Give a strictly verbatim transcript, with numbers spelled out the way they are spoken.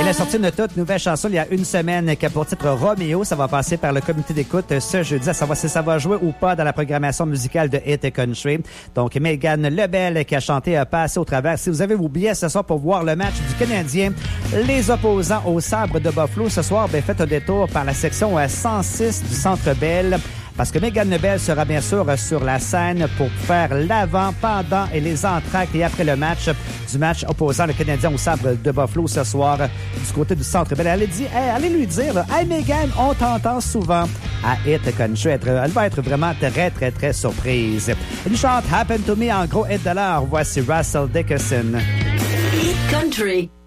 Elle a sorti une toute nouvelle chanson il y a une semaine qui a pour titre Roméo. Ça va passer par le comité d'écoute ce jeudi, à savoir si ça va jouer ou pas dans la programmation musicale de Hit Country. Donc, Megan Lebel qui a chanté euh, Passer au travers. Si vous avez vos billets ce soir pour voir le match du Canadien, les opposants au Sabre de Buffalo ce soir, ben, faites un détour par la section cent six du Centre Bell. Parce que Megan Lebel sera bien sûr sur la scène pour faire l'avant, pendant et les entr'actes et après le match du match opposant le Canadien au Sabre de Buffalo ce soir du côté du Centre Bell. Elle dit, hey, allez lui dire, là, hey Megan, on t'entend souvent à Hit Country. Elle va être vraiment très, très, très surprise. Elle chante Happen to Me en gros hit de l'heure. Voici Russell Dickerson. Hit Country.